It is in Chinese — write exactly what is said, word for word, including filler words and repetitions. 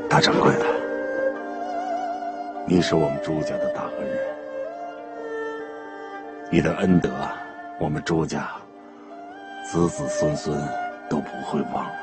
大掌柜的，你是我们朱家的大恩人，你的恩德，我们朱家子子孙孙都不会忘。